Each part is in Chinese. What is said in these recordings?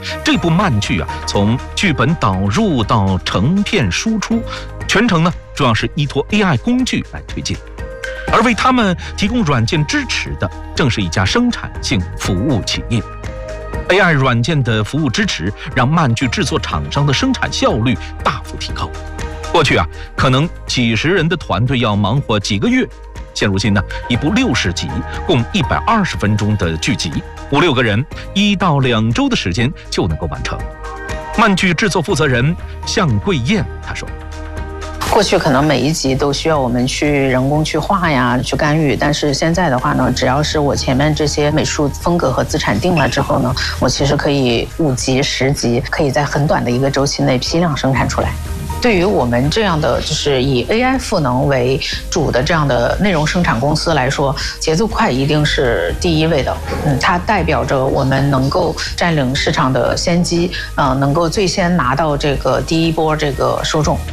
这部慢剧啊，从剧本导入到成片输出，全程呢主要是依托 AI 工具来推进。而为他们提供软件支持的，正是一家生产性服务企业。AI 软件的服务支持，让慢剧制作厂商的生产效率大幅提高。过去啊，可能几十人的团队要忙活几个月，现如今呢，一部60集，共120分钟的剧集，5、6个人1到2周的时间就能够完成。慢剧制作负责人向桂燕她说：“ 过去可能每一集都需要我们去人工去画呀，去干预，但是现在的话呢，只要是我前面这些美术风格和资产定了之后呢，我其实可以5集、10集，可以在很短的一个周期内批量生产出来。对于我们这样的就是以 AI 赋能为主的这样的内容生产公司来说，节奏快一定是第一位的。它代表着我们能够占领市场的先机，能够最先拿到这个第一波这个受众。”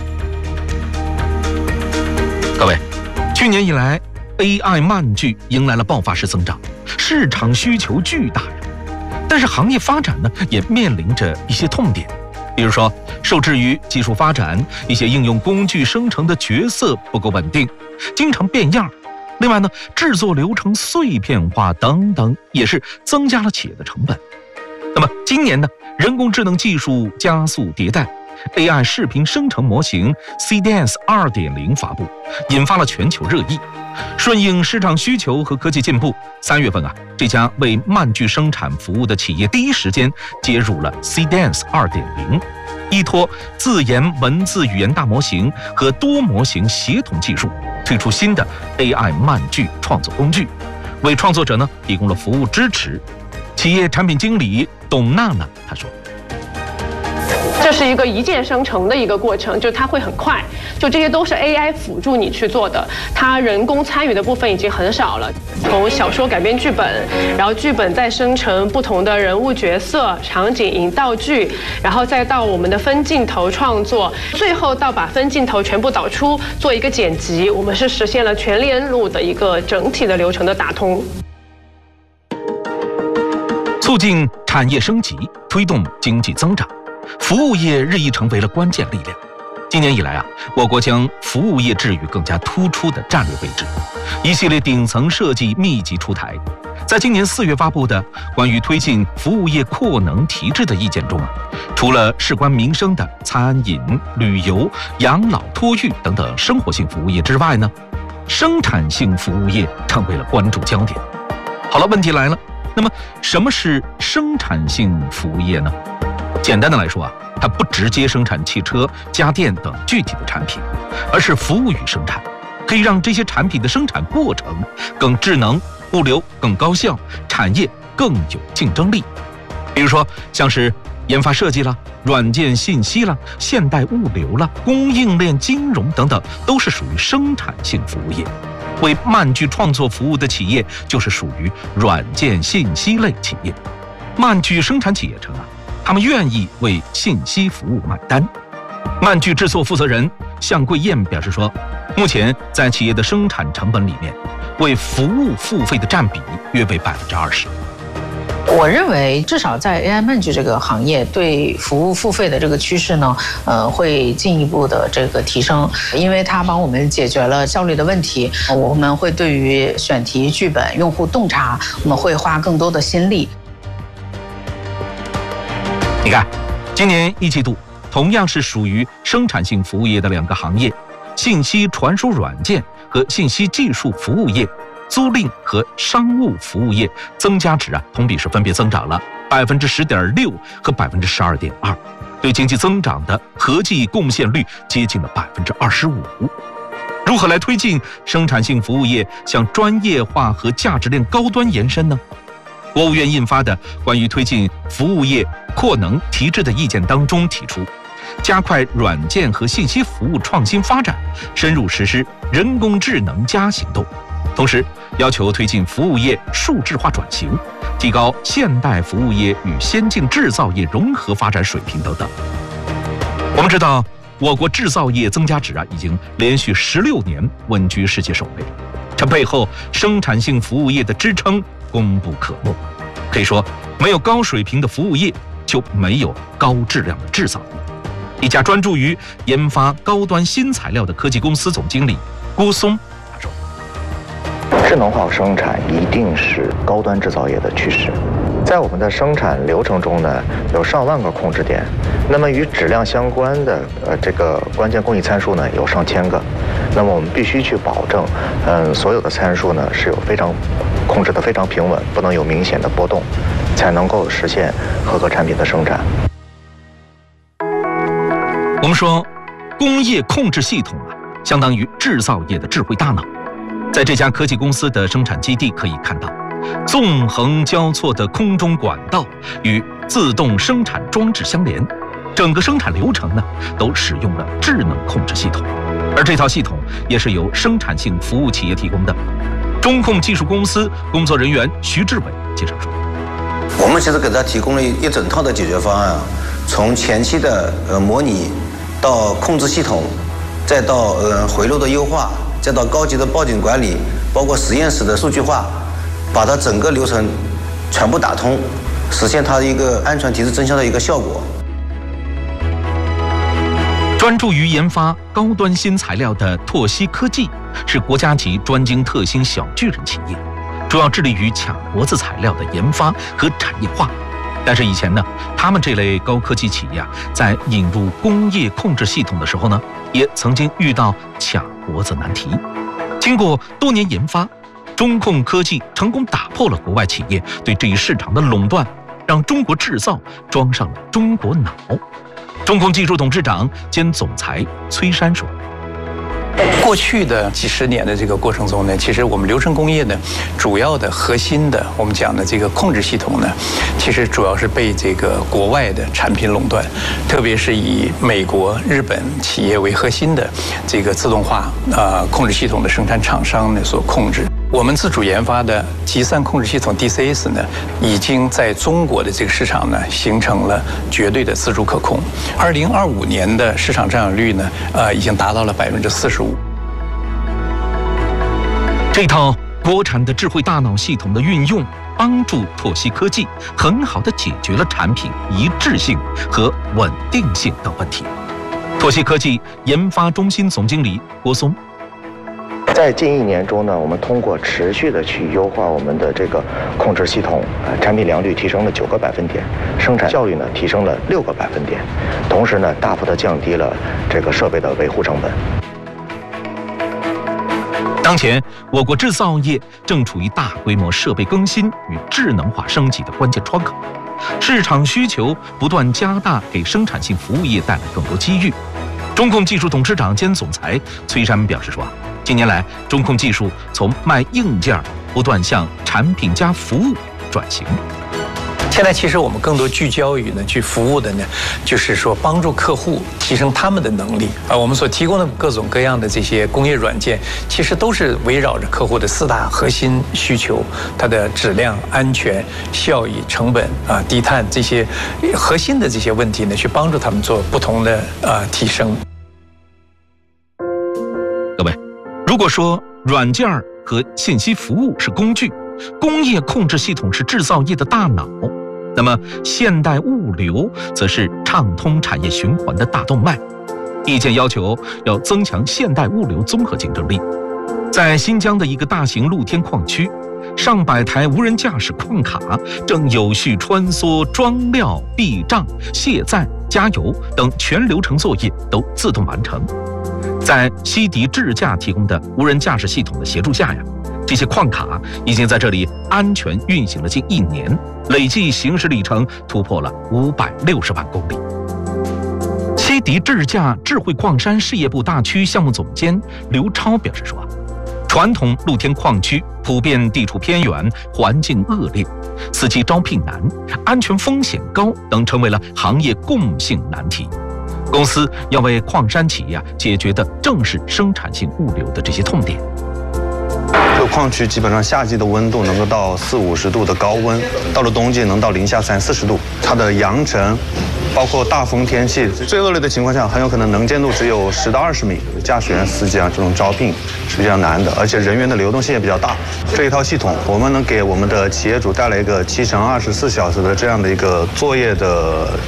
各位，去年以来 ，AI 慢剧迎来了爆发式增长，市场需求巨大呀。但是行业发展呢，也面临着一些痛点，比如说，受制于技术发展，一些应用工具生成的角色不够稳定，经常变样。另外呢，制作流程碎片化等等，也是增加了企业的成本。那么今年呢，人工智能技术加速迭代。AI 视频生成模型 CDS 2.0 发布，引发了全球热议。顺应市场需求和科技进步，3月份啊，这家为慢剧生产服务的企业第一时间接入了 CDS 2.0，依托自研文字语言大模型和多模型协同技术，推出新的 AI 慢剧创作工具，为创作者呢提供了服务支持。企业产品经理董娜娜她说：“ 这是一个一键生成的一个过程，就它会很快，就这些都是 AI 辅助你去做的，它人工参与的部分已经很少了。从小说改编剧本，然后剧本再生成不同的人物角色、场景、引道具，然后再到我们的分镜头创作，最后到把分镜头全部导出，做一个剪辑，我们是实现了全链路的一个整体的流程的打通。” 促进产业升级，推动经济增长，服务业日益成为了关键力量。今年以来啊，我国将服务业置于更加突出的战略位置，一系列顶层设计密集出台。在今年4月发布的关于推进服务业扩能提质的意见中啊，除了事关民生的餐饮、旅游、养老、托育等等生活性服务业之外呢，生产性服务业成为了关注焦点。好了，问题来了，那么什么是生产性服务业呢？简单的来说啊，它不直接生产汽车、家电等具体的产品，而是服务于生产，可以让这些产品的生产过程更智能，物流更高效，产业更有竞争力。比如说像是研发设计啦、软件信息啦、现代物流啦、供应链金融等等，都是属于生产性服务业。为慢剧创作服务的企业就是属于软件信息类企业。慢剧生产企业称啊，他们愿意为信息服务买单。慢剧制作负责人向桂燕表示说，目前在企业的生产成本里面，为服务付费的占比约为20%。 我认为至少在 AI 慢剧这个行业，对服务付费的这个趋势呢，会进一步的这个提升，因为它帮我们解决了效率的问题。我们会对于选题、剧本、用户洞察，我们会花更多的心力。 你看，今年1季度同样是属于生产性服务业的2个行业，信息传输软件和信息技术服务业。租赁和商务服务业增加值啊，同比是分别增长了10.6%和12.2%，对经济增长的合计贡献率接近了25%。如何来推进生产性服务业向专业化和价值链高端延伸呢？国务院印发的关于推进服务业扩能提质的意见当中提出，加快软件和信息服务创新发展，深入实施人工智能加行动。同时要求推进服务业数字化转型，提高现代服务业与先进制造业融合发展水平等等。我们知道，我国制造业增加值已经连续16年稳居世界首位，这背后生产性服务业的支撑功不可没。可以说，没有高水平的服务业， 就没有高质量的制造业。一家专注于研发高端新材料的科技公司总经理郭松他说：“ 智能化生产一定是高端制造业的趋势。在我们的生产流程中呢，有上万个控制点，那么与质量相关的这个关键工艺参数呢有上千个。那么我们必须去保证，所有的参数呢是有控制得非常平稳，不能有明显的波动，才能够实现合格产品的生产。” 我们说，工业控制系统相当于制造业的智慧大脑。在这家科技公司的生产基地可以看到，纵横交错的空中管道与自动生产装置相连，整个生产流程都使用了智能控制系统。而这套系统也是由生产性服务企业提供的。中控技术公司工作人员徐志伟介绍说：“ 我们其实给他提供了一整套的解决方案，从前期的模拟，到控制系统，再到回路的优化，再到高级的报警管理，包括实验室的数据化，把它整个流程全部打通，实现它的一个安全提质增效的一个效果。” 专注于研发高端新材料的拓曦科技是国家级专精特新小巨人企业，主要致力于卡脖子材料的研发和产业化。但是以前他们这类高科技企业在引入工业控制系统的时候也曾经遇到卡脖子难题。经过多年研发，中控科技成功打破了国外企业对这一市场的垄断，让中国制造装上了中国脑。中控技术董事长兼总裁崔山说：“ 过去的几十年的这个过程中呢，其实我们流程工业呢，主要的核心的我们讲的这个控制系统呢，其实主要是被这个国外的产品垄断，特别是以美国、日本企业为核心的这个自动化控制系统的生产厂商呢所控制。我们自主研发的集散控制系统 DCS 呢，已经在中国的这个市场呢形成了绝对的自主可控。2025年的市场占有率呢，已经达到了45%。 这套国产的智慧大脑系统的运用，帮助拓曦科技很好地解决了产品一致性和稳定性等问题。拓曦科技研发中心总经理郭松：“ 在近1年中呢，我们通过持续的去优化我们的这个控制系统，产品良率提升了9个百分点，生产效率呢提升了6个百分点，同时呢大幅的降低了这个设备的维护成本。” 当前，我国制造业正处于大规模设备更新与智能化升级的关键窗口，市场需求不断加大，给生产性服务业带来更多机遇。中控技术董事长兼总裁崔山表示说：“近年来，中控技术从卖硬件不断向产品加服务转型。 现在其实我们更多聚焦于去服务的呢，就是说帮助客户提升他们的能力。我们所提供的各种各样的这些工业软件，其实都是围绕着客户的4大核心需求，它的质量、安全、效益、成本低碳这些核心的这些问题呢，去帮助他们做不同的提升。” 各位，如果说软件和信息服务是工具，工业控制系统是制造业的大脑，那么现代物流则是畅通产业循环的大动脉。意见要求要增强现代物流综合竞争力。在新疆的一个大型露天矿区，上百台无人驾驶矿卡正有序穿梭，装料、避障、卸载、加油等全流程作业都自动完成。在西迪智驾提供的无人驾驶系统的协助下这些矿卡已经在这里安全运行了近1年，累计行驶里程突破了560万公里。西迪智驾智慧矿山事业部大区项目总监刘超表示说：“传统露天矿区普遍地处偏远，环境恶劣，司机招聘难，安全风险高等成为了行业共性难题。公司要为矿山企业解决的正是生产性物流的这些痛点。” 这个矿区基本上夏季的温度能够到40-50度的高温，到了冬季能到零下30-40度。它的扬尘、 包括大风天气，最恶劣的情况下，很有可能能见度只有10到20米。驾驶员、司机啊，这种招聘是比较难的，而且人员的流动性也比较大。这一套系统，我们能给我们的企业主带来一个7×24小时的这样的一个作业的